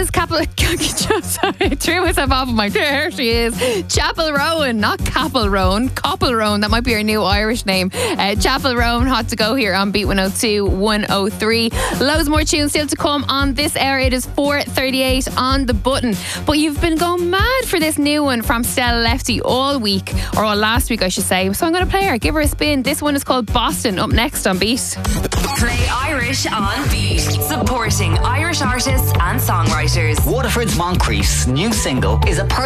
is sorry, threw myself off of my chair. She is Chapel Rowan, not Capel Rowan. Coppel Rowan, that might be her new Irish name. Chapel Rowan had to go here on Beat 102 103. Loads more tunes still to come on this hour. It is 4:38 on the button. But you've been going mad for this new one from Stella Lefty all week, or all last week I should say. So I'm going to play her, give her a spin. This one is called Boston, up next on Beat. Play Irish on Beat, supporting Irish artists and songwriters. Waterford's Moncrief's new single is a